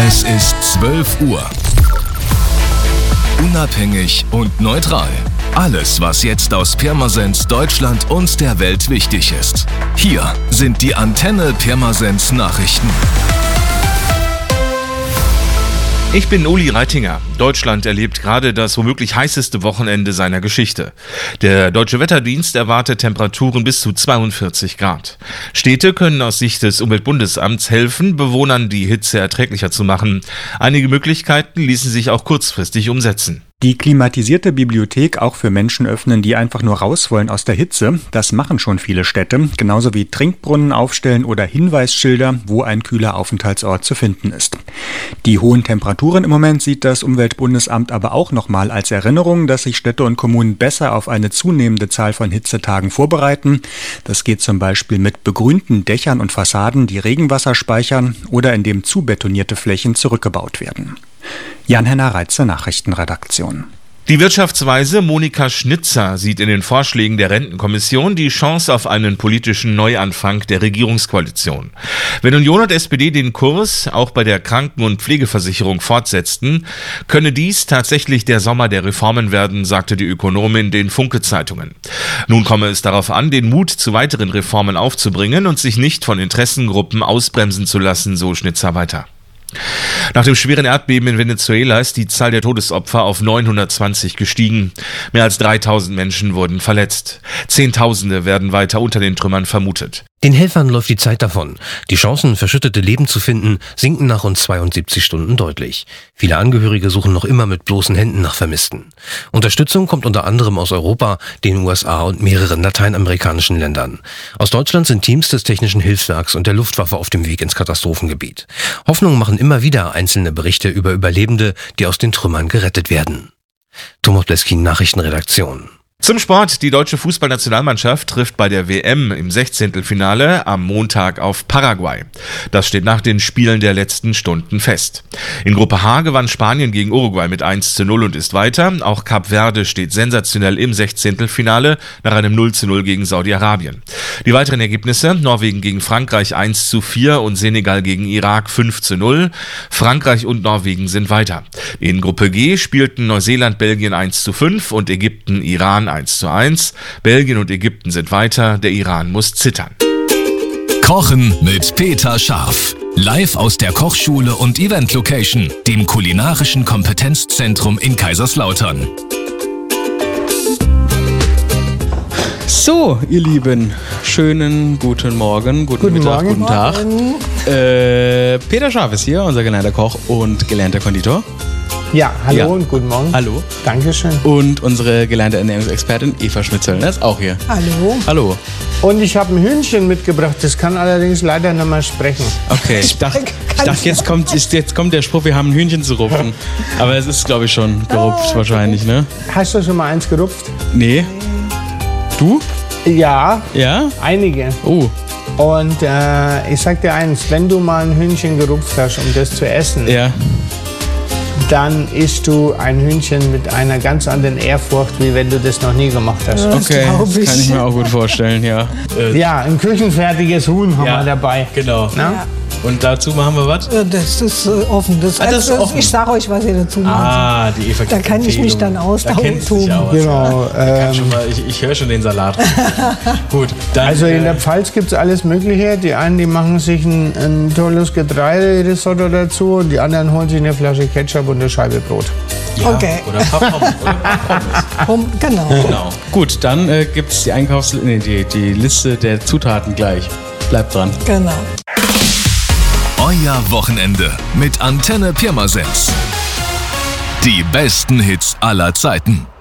Es ist 12 Uhr. Unabhängig und neutral. Alles, was jetzt aus Pirmasens, Deutschland und der Welt wichtig ist. Hier sind die Antenne Pirmasens Nachrichten. Ich bin Uli Reitinger. Deutschland erlebt gerade das womöglich heißeste Wochenende seiner Geschichte. Der Deutsche Wetterdienst erwartet Temperaturen bis zu 42 Grad. Städte können aus Sicht des Umweltbundesamts helfen, Bewohnern die Hitze erträglicher zu machen. Einige Möglichkeiten ließen sich auch kurzfristig umsetzen. Die klimatisierte Bibliothek auch für Menschen öffnen, die einfach nur raus wollen aus der Hitze. Das machen schon viele Städte, genauso wie Trinkbrunnen aufstellen oder Hinweisschilder, wo ein kühler Aufenthaltsort zu finden ist. Die hohen Temperaturen im Moment sieht das Umweltbundesamt aber auch nochmal als Erinnerung, dass sich Städte und Kommunen besser auf eine zunehmende Zahl von Hitzetagen vorbereiten. Das geht zum Beispiel mit begrünten Dächern und Fassaden, die Regenwasser speichern oder indem zubetonierte Flächen zurückgebaut werden. Jan-Henner Reitze, Nachrichtenredaktion. Die Wirtschaftsweise Monika Schnitzer sieht in den Vorschlägen der Rentenkommission die Chance auf einen politischen Neuanfang der Regierungskoalition. Wenn Union und SPD den Kurs auch bei der Kranken- und Pflegeversicherung fortsetzten, könne dies tatsächlich der Sommer der Reformen werden, sagte die Ökonomin den Funke-Zeitungen. Nun komme es darauf an, den Mut zu weiteren Reformen aufzubringen und sich nicht von Interessengruppen ausbremsen zu lassen, so Schnitzer weiter. Nach dem schweren Erdbeben in Venezuela ist die Zahl der Todesopfer auf 920 gestiegen. Mehr als 3000 Menschen wurden verletzt. Zehntausende werden weiter unter den Trümmern vermutet. Den Helfern läuft die Zeit davon. Die Chancen, verschüttete Leben zu finden, sinken nach rund 72 Stunden deutlich. Viele Angehörige suchen noch immer mit bloßen Händen nach Vermissten. Unterstützung kommt unter anderem aus Europa, den USA und mehreren lateinamerikanischen Ländern. Aus Deutschland sind Teams des Technischen Hilfswerks und der Luftwaffe auf dem Weg ins Katastrophengebiet. Hoffnung machen immer wieder einzelne Berichte über Überlebende, die aus den Trümmern gerettet werden. Thomas Bleskin, Nachrichtenredaktion. Zum Sport. Die deutsche Fußballnationalmannschaft trifft bei der WM im 16. am Montag auf Paraguay. Das steht nach den Spielen der letzten Stunden fest. In Gruppe H gewann Spanien gegen Uruguay mit 1:0 und ist weiter. Auch Kap Verde steht sensationell im 16. nach einem 0:0 gegen Saudi-Arabien. Die weiteren Ergebnisse: Norwegen gegen Frankreich 1:4 und Senegal gegen Irak 5:0. Frankreich und Norwegen sind weiter. In Gruppe G spielten Neuseeland, Belgien 1:5 und Ägypten, Iran 1:1. Belgien und Ägypten sind weiter, der Iran muss zittern. Kochen mit Peter Scharf. Live aus der Kochschule und Event-Location, dem kulinarischen Kompetenzzentrum in Kaiserslautern. So, ihr Lieben, schönen guten Morgen, guten Mittag, Morgen. Guten Tag. Peter Scharf ist hier, unser gelernter Koch und gelernter Konditor. Ja, hallo Ja. und guten Morgen. Hallo. Dankeschön. Und unsere gelernte Ernährungsexpertin Eva Schmidt-Zöllner ist auch hier. Hallo. Hallo. Und ich habe ein Hühnchen mitgebracht, das kann allerdings leider nicht mehr sprechen. Okay, ich dachte jetzt kommt der Spruch, wir haben ein Hühnchen zu rupfen. Aber es ist, glaube ich, schon gerupft wahrscheinlich, ne? Hast du schon mal eins gerupft? Nee. Du? Ja, Ja? einige. Oh. Und ich sag dir eins, wenn du mal ein Hühnchen gerupft hast, um das zu essen, Ja. dann isst du ein Hühnchen mit einer ganz anderen Ehrfurcht, wie wenn du das noch nie gemacht hast. Okay, das kann ich mir auch gut vorstellen, ja. Ja, ein küchenfertiges Huhn haben wir dabei. Genau. Na? Und dazu machen wir was? Das ist offen. Das ist offen. Ich sage euch, was ihr dazu macht. Die Eva. Da kann ich mich dann austoben. Genau. Ich höre schon den Salat. Gut, dann. Also in der Pfalz gibt es alles Mögliche. Die einen, die machen sich ein tolles Getreiderisotto dazu und die anderen holen sich eine Flasche Ketchup und eine Scheibe Brot. ja, Okay. Oder Pommes. Genau. Gut, dann gibt es die Liste der Zutaten gleich. Bleibt dran. Genau. Euer Wochenende mit Antenne Pirmasens. Die besten Hits aller Zeiten.